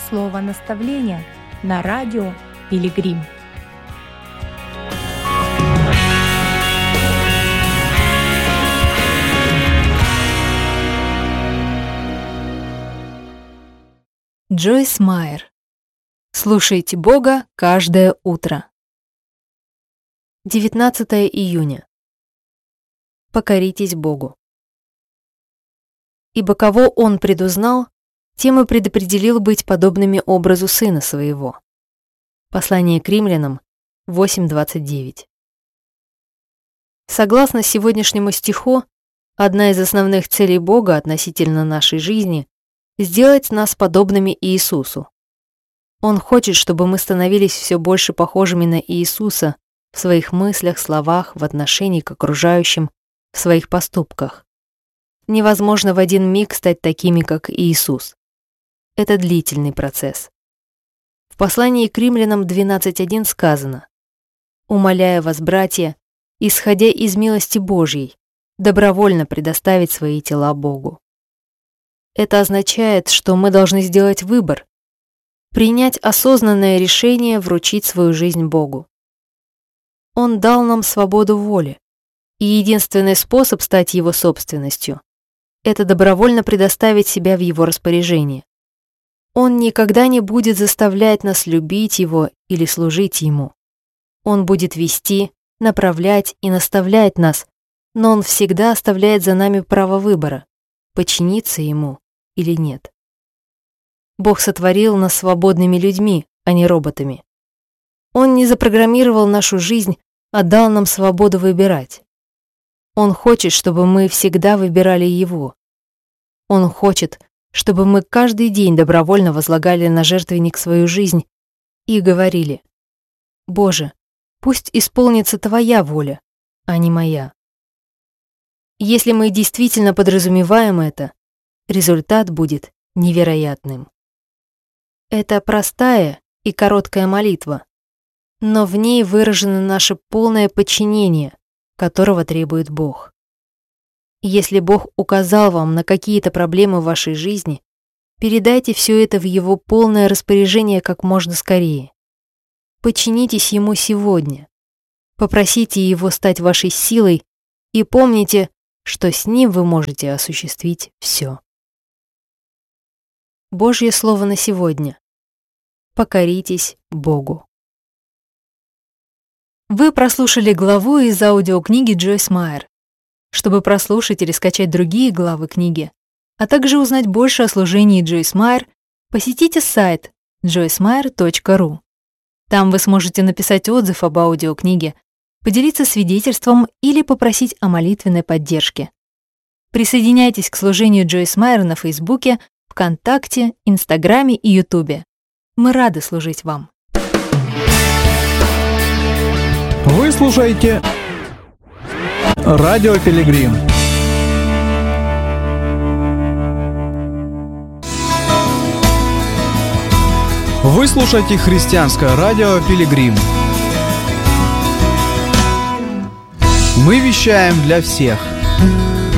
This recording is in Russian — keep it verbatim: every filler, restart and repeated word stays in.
Слово наставления на радио Пилигрим. Джойс Майер. Слушайте Бога каждое утро. девятнадцатое июня. Покоритесь Богу. Ибо кого Он предузнал, тем и предопределил быть подобными образу Сына Своего. Послание к Римлянам восемь двадцать девять. Согласно сегодняшнему стиху, одна из основных целей Бога относительно нашей жизни — сделать нас подобными Иисусу. Он хочет, чтобы мы становились все больше похожими на Иисуса в своих мыслях, словах, в отношении к окружающим, в своих поступках. Невозможно в один миг стать такими, как Иисус. Это длительный процесс. В послании к Римлянам двенадцать один сказано: «Умоляю вас, братья, исходя из милости Божьей, добровольно предоставить свои тела Богу». Это означает, что мы должны сделать выбор, принять осознанное решение вручить свою жизнь Богу. Он дал нам свободу воли, и единственный способ стать Его собственностью — это добровольно предоставить себя в Его распоряжение. Он никогда не будет заставлять нас любить Его или служить Ему. Он будет вести, направлять и наставлять нас, но Он всегда оставляет за нами право выбора — подчиниться Ему или нет. Бог сотворил нас свободными людьми, а не роботами. Он не запрограммировал нашу жизнь, а дал нам свободу выбирать. Он хочет, чтобы мы всегда выбирали Его. Он хочет, чтобы мы каждый день добровольно возлагали на жертвенник свою жизнь и говорили: «Боже, пусть исполнится Твоя воля, а не моя». Если мы действительно подразумеваем это, результат будет невероятным. Это простая и короткая молитва, но в ней выражено наше полное подчинение, которого требует Бог. Если Бог указал вам на какие-то проблемы в вашей жизни, передайте все это в Его полное распоряжение как можно скорее. Подчинитесь Ему сегодня, попросите Его стать вашей силой и помните, что с Ним вы можете осуществить все. Божье слово на сегодня. Покоритесь Богу. Вы прослушали главу из аудиокниги Джойс Майер. Чтобы прослушать или скачать другие главы книги, а также узнать больше о служении Джойс Майер, посетите сайт джойс майер точка ру. Там вы сможете написать отзыв об аудиокниге, поделиться свидетельством или попросить о молитвенной поддержке. Присоединяйтесь к служению Джойс Майер на Фейсбуке, ВКонтакте, Инстаграме и Ютубе. Мы рады служить вам. Вы слушаете Радио Пилигрим. Вы слушаете христианское радио Пилигрим. Мы вещаем для всех.